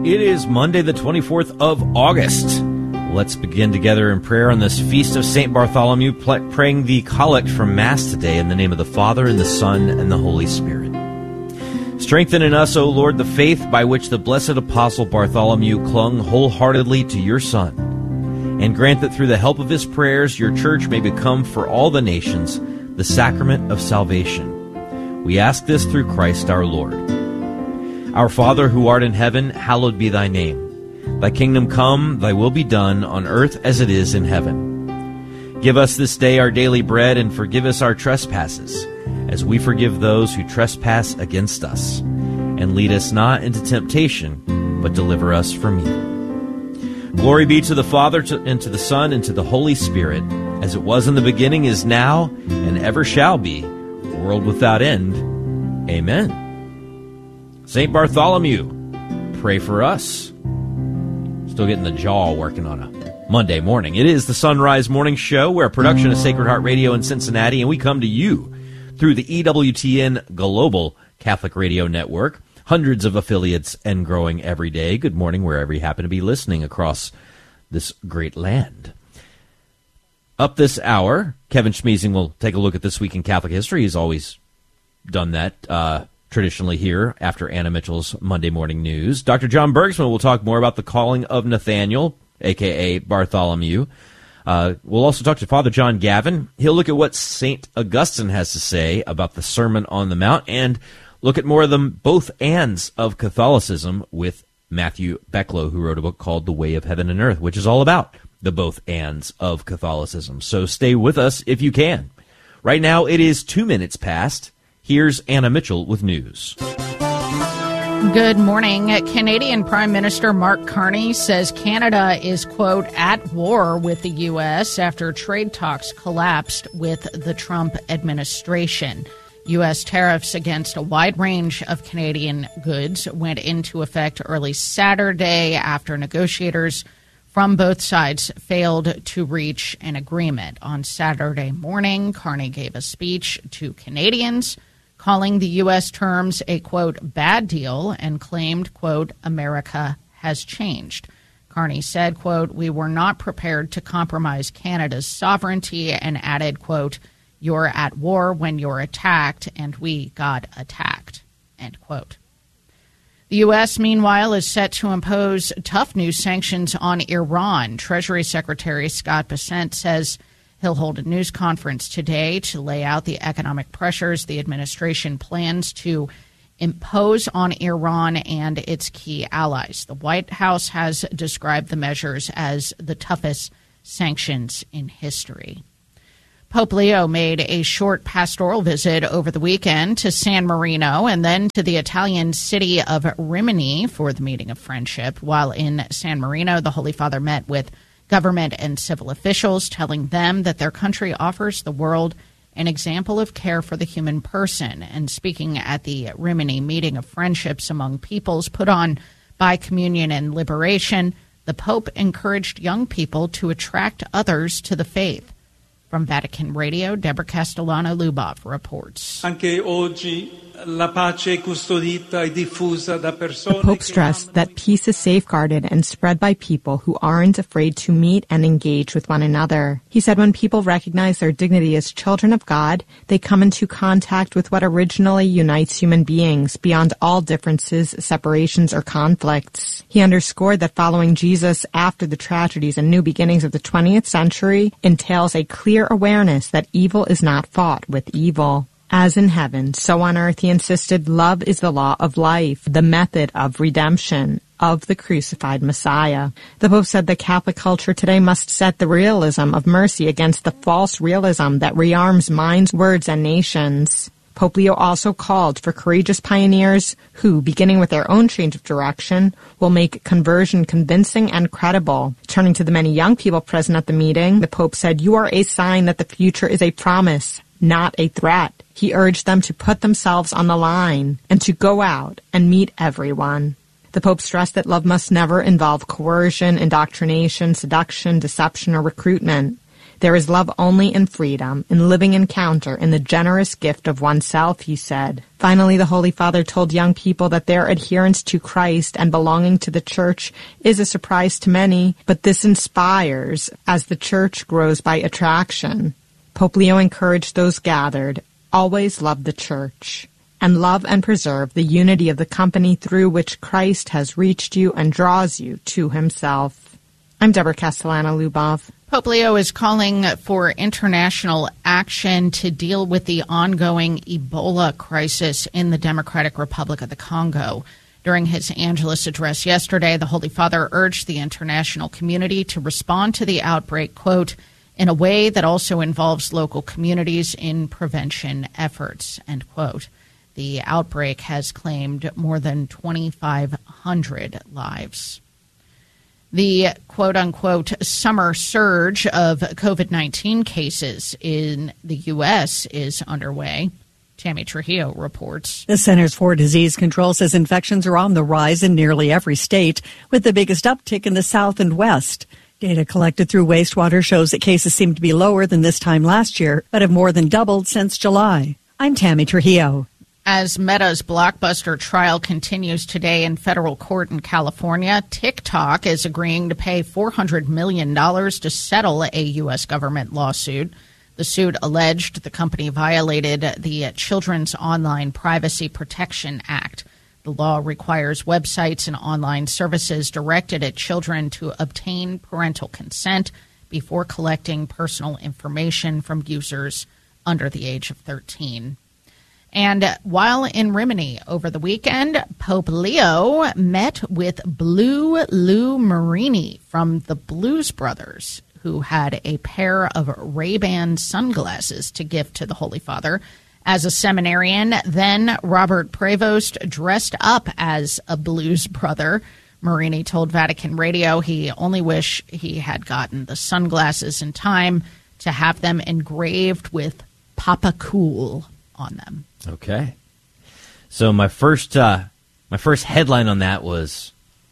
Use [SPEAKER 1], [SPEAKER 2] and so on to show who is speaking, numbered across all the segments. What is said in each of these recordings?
[SPEAKER 1] It is Monday, the 24th of August. Let's begin together in prayer on this feast of St. Bartholomew, praying the collect from Mass today in the name of the Father, and the Son, and the Holy Spirit. Strengthen in us, O Lord, the faith by which the blessed Apostle Bartholomew clung wholeheartedly to your Son, and grant that through the help of his prayers your Church may become for all the nations the sacrament of salvation. We ask this through Christ our Lord. Our Father, who art in heaven, hallowed be thy name. Thy kingdom come, thy will be done, on earth as it is in heaven. Give us this day our daily bread, and forgive us our trespasses, as we forgive those who trespass against us. And lead us not into temptation, but deliver us from evil. Glory be to the Father, and to the Son, and to the Holy Spirit, as it was in the beginning, is now, and ever shall be, world without end. Amen. St. Bartholomew, pray for us. Still getting the jaw working on a Monday morning. It is the Sunrise Morning Show. We're a production of Sacred Heart Radio in Cincinnati, and we come to you through the EWTN Global Catholic Radio Network. Hundreds of affiliates and growing every day. Good morning wherever you happen to be listening across this great land. Up this hour, Kevin Schmeezing will take a look at This Week in Catholic History. He's always done that traditionally here after Anna Mitchell's Monday Morning News. Dr. John Bergsman will talk more about the calling of Nathaniel, a.k.a. Bartholomew. We'll also talk to Father John Gavin. He'll look at what St. Augustine has to say about the Sermon on the Mount and look at more of the both ands of Catholicism with Matthew Becklow, who wrote a book called The Way of Heaven and Earth, which is all about the both ands of Catholicism. So stay with us if you can. Right now it is 2 minutes past. Here's Anna Mitchell with news.
[SPEAKER 2] Good morning. Canadian Prime Minister Mark Carney says Canada is, quote, at war with the U.S. after trade talks collapsed with the Trump administration. U.S. tariffs against a wide range of Canadian goods went into effect early Saturday after negotiators from both sides failed to reach an agreement. On Saturday morning, Carney gave a speech to Canadians calling the U.S. terms a, quote, bad deal and claimed, quote, America has changed. Carney said, quote, we were not prepared to compromise Canada's sovereignty, and added, quote, you're at war when you're attacked, and we got attacked, end quote. The U.S., meanwhile, is set to impose tough new sanctions on Iran. Treasury Secretary Scott Bessent says he'll hold a news conference today to lay out the economic pressures the administration plans to impose on Iran and its key allies. The White House has described the measures as the toughest sanctions in history. Pope Leo made a short pastoral visit over the weekend to San Marino and then to the Italian city of Rimini for the meeting of friendship. While in San Marino, the Holy Father met with government and civil officials, telling them that their country offers the world an example of care for the human person. And speaking at the Rimini meeting of friendships among peoples put on by Communion and Liberation, the Pope encouraged young people to attract others to the faith. From Vatican Radio, Deborah Castellano-Lubov reports.
[SPEAKER 3] The
[SPEAKER 4] Pope stressed that peace is safeguarded and spread by people who aren't afraid to meet and engage with one another. He said when people recognize their dignity as children of God, they come into contact with what originally unites human beings beyond all differences, separations, or conflicts. He underscored that following Jesus after the tragedies and new beginnings of the 20th century entails a clear awareness that evil is not fought with evil. As in heaven, so on earth, he insisted, love is the law of life, the method of redemption, of the crucified Messiah. The Pope said that Catholic culture today must set the realism of mercy against the false realism that rearms minds, words, and nations. Pope Leo also called for courageous pioneers who, beginning with their own change of direction, will make conversion convincing and credible. Turning to the many young people present at the meeting, the Pope said, you are a sign that the future is a promise, not a threat. He urged them to put themselves on the line and to go out and meet everyone. The Pope stressed that love must never involve coercion, indoctrination, seduction, deception, or recruitment. There is love only in freedom, in living encounter, in the generous gift of oneself, he said. Finally, the Holy Father told young people that their adherence to Christ and belonging to the Church is a surprise to many, but this inspires as the Church grows by attraction. Pope Leo encouraged those gathered, always love the Church, and love and preserve the unity of the company through which Christ has reached you and draws you to himself. I'm Deborah Castellano-Lubov.
[SPEAKER 2] Pope Leo is calling for international action to deal with the ongoing Ebola crisis in the Democratic Republic of the Congo. During his Angelus address yesterday, the Holy Father urged the international community to respond to the outbreak, quote, in a way that also involves local communities in prevention efforts, end quote. The outbreak has claimed more than 2,500 lives. The quote-unquote summer surge of COVID-19 cases in the U.S. is underway. Tammy Trujillo reports.
[SPEAKER 3] The Centers for Disease Control says infections are on the rise in nearly every state, with the biggest uptick in the South and West. Data collected through wastewater shows that cases seem to be lower than this time last year, but have more than doubled since July. I'm Tammy Trujillo.
[SPEAKER 2] As Meta's blockbuster trial continues today in federal court in California, TikTok is agreeing to pay $400 million to settle a U.S. government lawsuit. The suit alleged the company violated the Children's Online Privacy Protection Act. The law requires websites and online services directed at children to obtain parental consent before collecting personal information from users under the age of 13. And while in Rimini over the weekend, Pope Leo met with Blue Lou Marini from the Blues Brothers, who had a pair of Ray-Ban sunglasses to gift to the Holy Father. As a seminarian, then Robert Prevost dressed up as a blues brother. Marini told Vatican Radio he only wished he had gotten the sunglasses in time to have them engraved with Papa Cool on them.
[SPEAKER 1] Okay. So my first headline on that was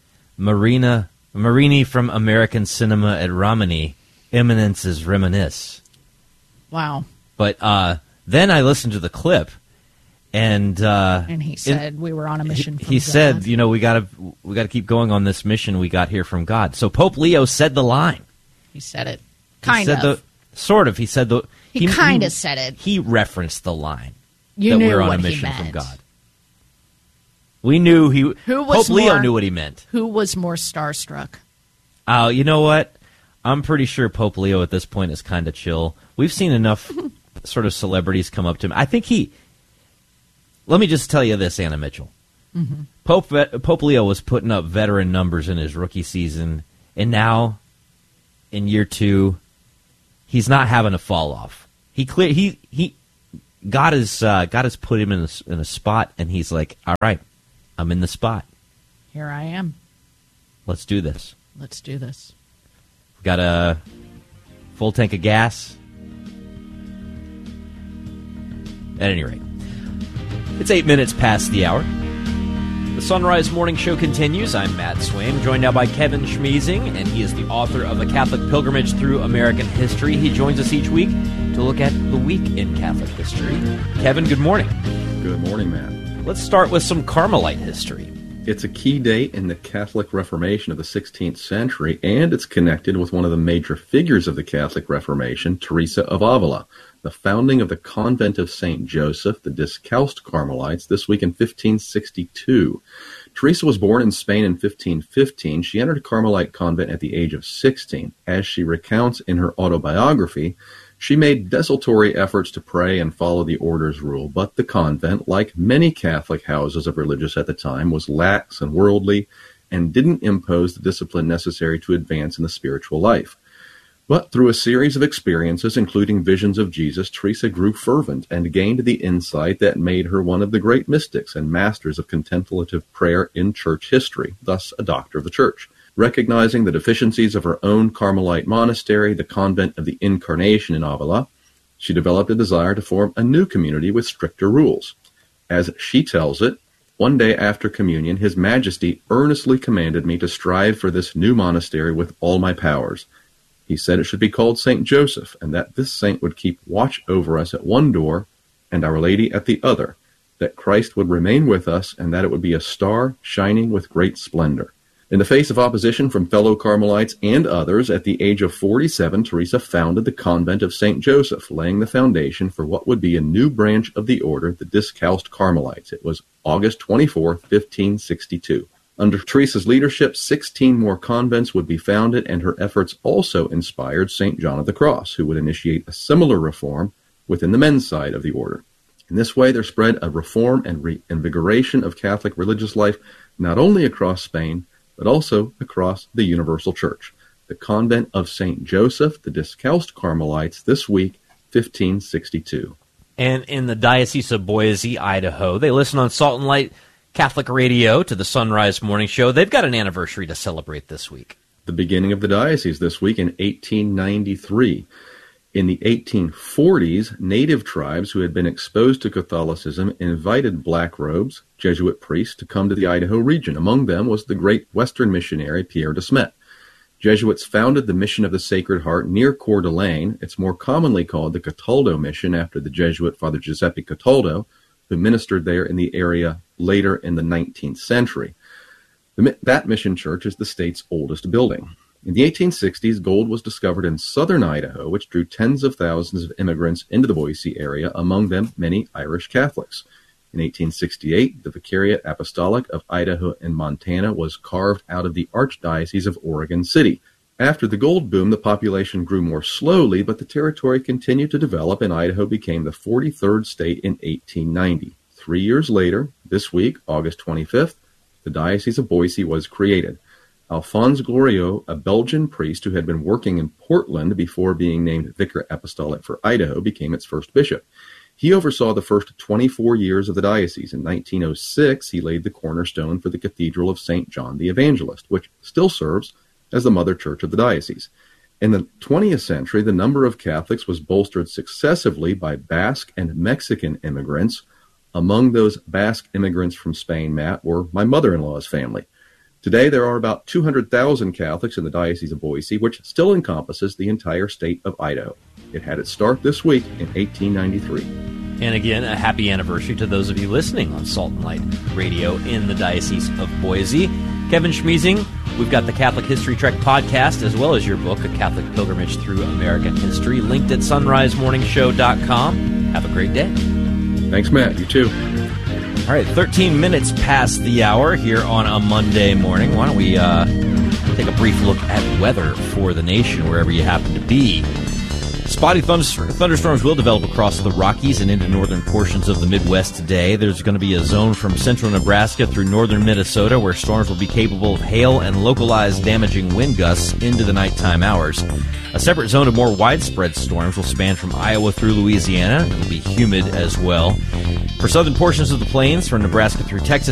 [SPEAKER 1] Marini from American Cinema at Romani, Eminence's Reminisce.
[SPEAKER 2] Wow.
[SPEAKER 1] But then I listened to the clip, and
[SPEAKER 2] he said we were on a mission from
[SPEAKER 1] he
[SPEAKER 2] God.
[SPEAKER 1] said, you know, we got to keep going on this mission we got here from God. So Pope Leo said the line.
[SPEAKER 2] He said it.
[SPEAKER 1] He said
[SPEAKER 2] He kind of said it.
[SPEAKER 1] He referenced the line.
[SPEAKER 2] You
[SPEAKER 1] that
[SPEAKER 2] knew
[SPEAKER 1] we're on
[SPEAKER 2] what
[SPEAKER 1] a
[SPEAKER 2] he
[SPEAKER 1] mission
[SPEAKER 2] meant.
[SPEAKER 1] from God. We knew Pope Leo knew what he meant.
[SPEAKER 2] Who was more starstruck?
[SPEAKER 1] Oh, you know what? I'm pretty sure Pope Leo at this point is kind of chill. We've seen enough sort of celebrities come up to him. I think let me just tell you this, Anna Mitchell. Mm-hmm. Pope Leo was putting up veteran numbers in his rookie season, and now in year 2, he's not having a fall off. God has put him in a spot, and he's like, all right, I'm in the spot.
[SPEAKER 2] Here I am.
[SPEAKER 1] Let's do this.
[SPEAKER 2] Let's do this.
[SPEAKER 1] We've got a full tank of gas. At any rate, it's 8 minutes past the hour. The Sunrise Morning Show continues. I'm Matt Swain, joined now by Kevin Schmeezing, and he is the author of A Catholic Pilgrimage Through American History. He joins us each week to look at the week in Catholic history. Kevin, good morning.
[SPEAKER 5] Good morning, Matt.
[SPEAKER 1] Let's start with some Carmelite history.
[SPEAKER 5] It's a key date in the Catholic Reformation of the 16th century, and it's connected with one of the major figures of the Catholic Reformation, Teresa of Avila, the founding of the Convent of St. Joseph, the Discalced Carmelites, this week in 1562. Teresa was born in Spain in 1515. She entered a Carmelite convent at the age of 16. As she recounts in her autobiography, she made desultory efforts to pray and follow the order's rule, but the convent, like many Catholic houses of religious at the time, was lax and worldly and didn't impose the discipline necessary to advance in the spiritual life. But through a series of experiences, including visions of Jesus, Teresa grew fervent and gained the insight that made her one of the great mystics and masters of contemplative prayer in church history, thus a doctor of the Church. Recognizing the deficiencies of her own Carmelite monastery, the Convent of the Incarnation in Avila, she developed a desire to form a new community with stricter rules. As she tells it, one day after communion, His Majesty earnestly commanded me to strive for this new monastery with all my powers. He said it should be called St. Joseph, and that this saint would keep watch over us at one door and Our Lady at the other, that Christ would remain with us, and that it would be a star shining with great splendor. In the face of opposition from fellow Carmelites and others, at the age of 47, Teresa founded the convent of St. Joseph, laying the foundation for what would be a new branch of the order, the Discalced Carmelites. It was August 24, 1562. Under Teresa's leadership, 16 more convents would be founded, and her efforts also inspired St. John of the Cross, who would initiate a similar reform within the men's side of the order. In this way, there spread a reform and reinvigoration of Catholic religious life, not only across Spain, but also across the Universal Church. The Convent of St. Joseph, the Discalced Carmelites, this week, 1562.
[SPEAKER 1] And in the Diocese of Boise, Idaho, they listen on Salt and Light Catholic Radio to the Sunrise Morning Show. They've got an anniversary to celebrate this week.
[SPEAKER 5] The beginning of the diocese this week in 1893. In the 1840s, native tribes who had been exposed to Catholicism invited black robes, Jesuit priests, to come to the Idaho region. Among them was the great Western missionary Pierre de Smet. Jesuits founded the Mission of the Sacred Heart near Coeur d'Alene. It's more commonly called the Cataldo Mission after the Jesuit Father Giuseppe Cataldo, who ministered there in the area later in the 19th century. That mission church is the state's oldest building. In the 1860s, gold was discovered in southern Idaho, which drew tens of thousands of immigrants into the Boise area, among them many Irish Catholics. In 1868, the Vicariate Apostolic of Idaho and Montana was carved out of the Archdiocese of Oregon City. After the gold boom, the population grew more slowly, but the territory continued to develop, and Idaho became the 43rd state in 1890. 3 years later, this week, August 25th, the Diocese of Boise was created. Alphonse Glorieux, a Belgian priest who had been working in Portland before being named Vicar Apostolic for Idaho, became its first bishop. He oversaw the first 24 years of the diocese. In 1906, he laid the cornerstone for the Cathedral of St. John the Evangelist, which still serves as the mother church of the diocese. In the 20th century, the number of Catholics was bolstered successively by Basque and Mexican immigrants. Among those Basque immigrants from Spain, Matt, were my mother-in-law's family. Today, there are about 200,000 Catholics in the Diocese of Boise, which still encompasses the entire state of Idaho. It had its start this week in 1893.
[SPEAKER 1] And again, a happy anniversary to those of you listening on Salt and Light Radio in the Diocese of Boise. Kevin Schmiesing, we've got the Catholic History Trek podcast, as well as your book, A Catholic Pilgrimage Through American History, linked at sunrisemorningshow.com. Have a great day.
[SPEAKER 5] Thanks, Matt. You too.
[SPEAKER 1] All right, 13 minutes past the hour here on a Monday morning. Why don't we take a brief look at weather for the nation, wherever you happen to be. Spotty thunderstorms will develop across the Rockies and into northern portions of the Midwest today. There's going to be a zone from central Nebraska through northern Minnesota where storms will be capable of hail and localized damaging wind gusts into the nighttime hours. A separate zone of more widespread storms will span from Iowa through Louisiana. It'll be humid as well. For southern portions of the plains, from Nebraska through Texas